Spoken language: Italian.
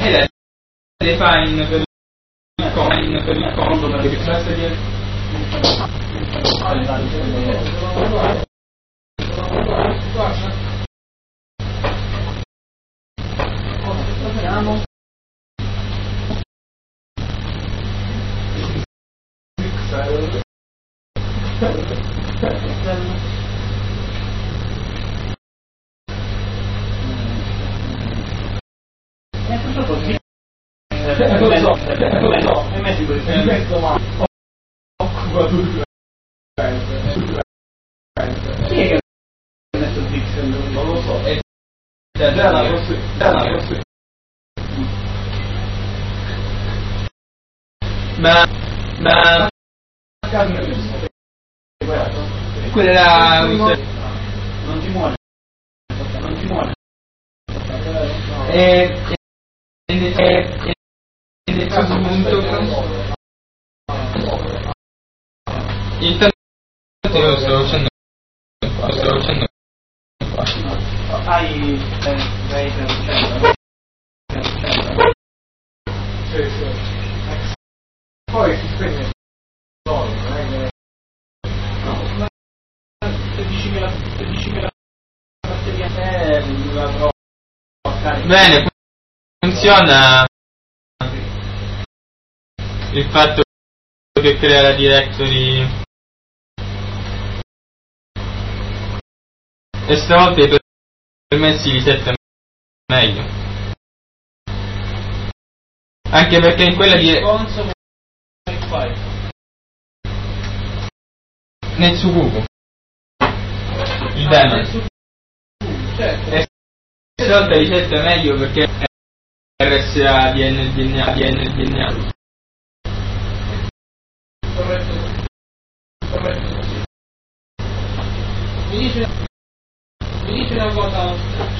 e le fa per il conto perché basta che chi è che ha messo il pixel? Non lo so, è ma quella era non ti muore e nel caso punto intanto io sto facendo hai poi si spegne non è che 13.000 batterie bene, funziona il fatto che crea la directory e stavolta i permessi li setta meglio, anche perché in quella di nel Sukuku il daemon e stavolta li setta meglio perché RSA DNA corretto. Mi dice una cosa